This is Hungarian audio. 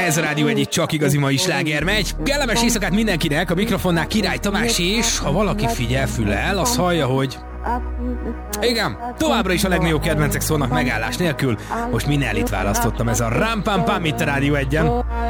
ez a Rádió egy csak igazi mai sláger megy. Kellemes éjszakát mindenkinek, a mikrofonnál Király Tamás, és ha valaki figyel fülel, az hallja, hogy... Igen, továbbra is a legnagyobb kedvencek szólnak megállás nélkül. Most Minellit választottam, ez a Ram Pam Pam itt a Rádió 1-en.